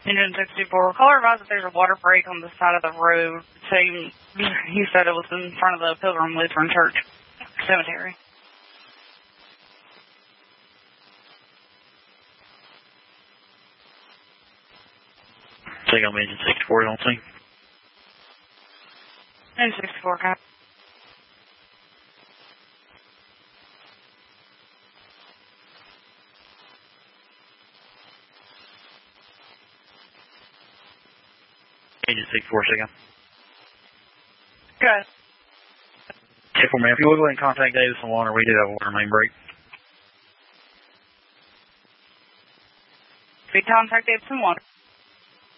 Engine 64. Caller advised that there's a water break on the side of the road. He said it was in front of the Pilgrim Lutheran Church Cemetery. Take on Engine 64, don't see. Engine 64, copy. Engine 64, second. Good. Check for me. If you would go ahead and contact Davis and Warner, we do have a water main break. We contact Davis and Warner.